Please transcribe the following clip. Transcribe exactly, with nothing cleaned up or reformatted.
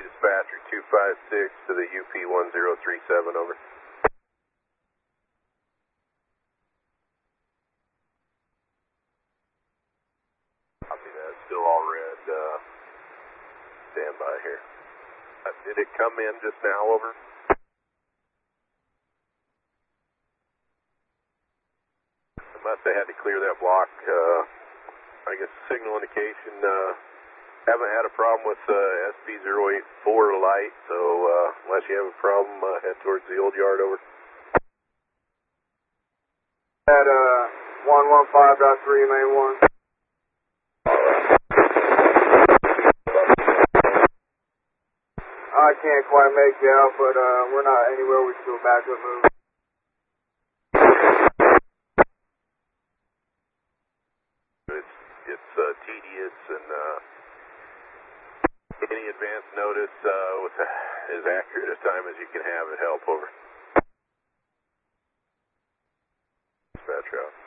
Dispatcher two five six to the U P one zero three seven, over. Copy that, still all red, uh, stand by here. Uh, did it come in just now, over? I must have had to clear that block, uh, I guess signal indication, uh, haven't had a problem with uh, S P zero eight four light, so uh, unless you have a problem, uh, head towards the old yard, over. At uh, one one five point three, main one. I can't quite make you out, but uh, we're not anywhere we can do a backup move. It's, it's uh, tedious, and uh, any advance notice uh, with as accurate a time as you can have it help, over. Dispatch out.